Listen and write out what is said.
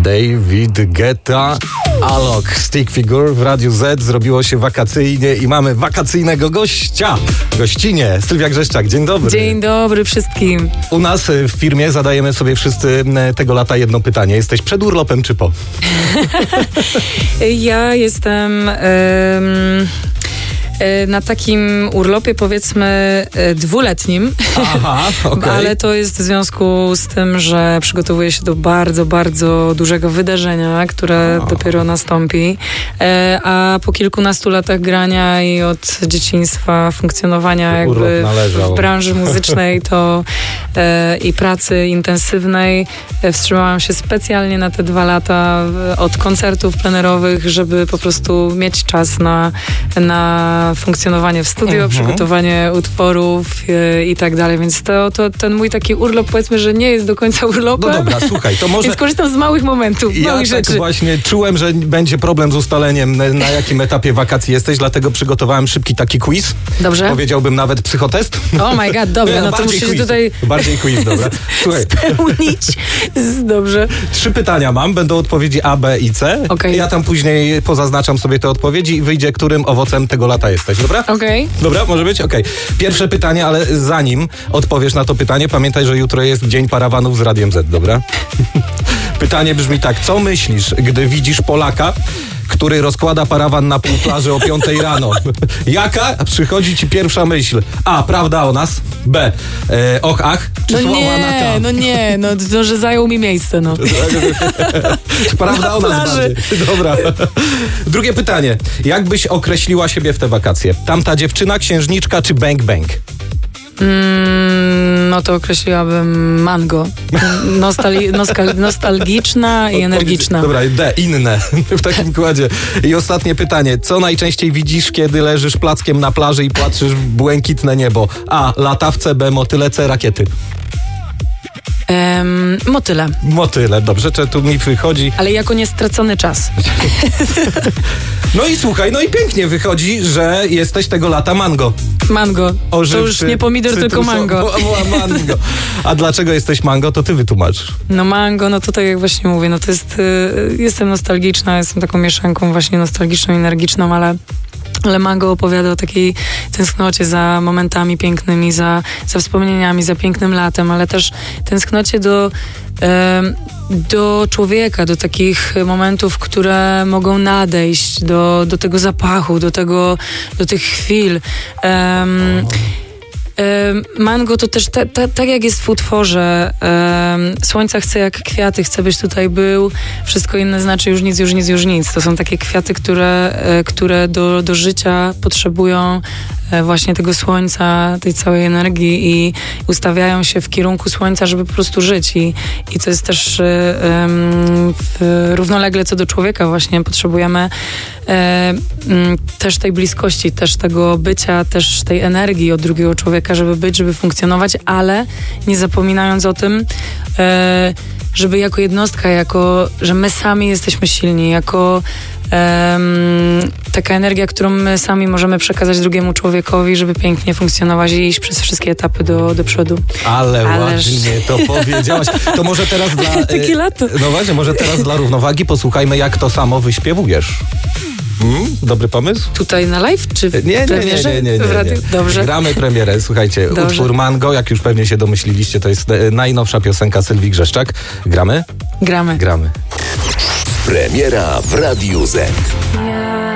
David Guetta, Alok, Stick Figure w Radiu Z. Zrobiło się wakacyjnie i mamy wakacyjnego gościnie. Sylwia Grzeszczak, dzień dobry. Dzień dobry wszystkim. U nas w firmie zadajemy sobie wszyscy tego lata jedno pytanie. Jesteś przed urlopem czy po? Ja jestem na takim urlopie, powiedzmy, 2-letnim. Aha, okej. Ale to jest w związku z tym, że przygotowuję się do bardzo, bardzo dużego wydarzenia, które dopiero nastąpi. A po kilkunastu latach grania i od dzieciństwa funkcjonowania jakby w branży muzycznej to i pracy intensywnej wstrzymałam się specjalnie na te 2 lata od koncertów plenerowych, żeby po prostu mieć czas na funkcjonowanie w studio, przygotowanie utworów i tak dalej, więc ten mój taki urlop, powiedzmy, że nie jest do końca urlopem. No dobra, słuchaj, to może... Więc korzystam z małych momentów, małych rzeczy. Ja tak właśnie czułem, że będzie problem z ustaleniem, na jakim etapie wakacji jesteś, dlatego przygotowałem szybki taki quiz. Dobrze. Powiedziałbym nawet psychotest. Oh my god, dobra, no to musisz quiz. Tutaj... Bardziej quiz, dobra. Słuchaj. Spełnić. Dobrze. 3 pytania mam, będą odpowiedzi A, B i C. Okay. Ja tam później pozaznaczam sobie te odpowiedzi i wyjdzie, którym owocem tego lata jesteś, dobra? Okej. Dobra, może być? Okej. Pierwsze pytanie, ale zanim odpowiesz na to pytanie, pamiętaj, że jutro jest Dzień Parawanów z Radiem Z, dobra? Pytanie brzmi tak, co myślisz, gdy widzisz Polaka, który rozkłada parawan na pół plaży o 5 rano? Jaka przychodzi ci pierwsza myśl? A, prawda o nas? B, och, ach, czy słowa na K? No, że zajął mi miejsce, no. Prawda o nas bardziej. Dobra. Drugie pytanie. Jak byś określiła siebie w te wakacje? Tamta dziewczyna, księżniczka czy bang bang? No to określiłabym mango. Nostalgiczna i energiczna. Dobra, D, inne w takim kładzie. I ostatnie pytanie. Co najczęściej widzisz, kiedy leżysz plackiem na plaży i patrzysz w błękitne niebo? A, latawce, B, motyle, C, rakiety. Motyle. Motyle, dobrze, czy tu mi wychodzi... Ale jako niestracony czas. No i słuchaj, no i pięknie wychodzi, że jesteś tego lata mango. Mango. Ożywczy, to już nie pomidor, tylko mango. Mango. A dlaczego jesteś mango, to ty wytłumacz. No mango, no to tak jak właśnie mówię, no to jest... jestem nostalgiczna, jestem taką mieszanką właśnie nostalgiczną, energiczną, ale mango opowiada o takiej tęsknocie za momentami pięknymi, za wspomnieniami, za pięknym latem, ale też tęsknocie do człowieka, do takich momentów, które mogą nadejść, do tego zapachu, do tych chwil. Mango to też tak jak jest w utworze, słońca chce jak kwiaty, chce byś tutaj był, wszystko inne znaczy już nic. To są takie kwiaty, które do życia potrzebują właśnie tego słońca, tej całej energii i ustawiają się w kierunku słońca, żeby po prostu żyć i to jest też równolegle co do człowieka właśnie potrzebujemy też tej bliskości, też tego bycia, też tej energii od drugiego człowieka, żeby być, żeby funkcjonować, ale nie zapominając o tym, żeby jako jednostka, że my sami jesteśmy silni, jako taka energia, którą my sami możemy przekazać drugiemu człowiekowi, żeby pięknie funkcjonować i iść przez wszystkie etapy do przodu. Ale ładnie to powiedziałaś. To może teraz dla... Takie lato. No właśnie, może teraz dla równowagi posłuchajmy, jak to samo wyśpiewujesz. Dobry pomysł? Tutaj na live, czy w premierze? Nie. Dobrze. Gramy premierę. Słuchajcie, utwór Mango, jak już pewnie się domyśliliście, to jest najnowsza piosenka Sylwii Grzeszczak. Gramy? Gramy. Gramy. Premiera w Radiu Z.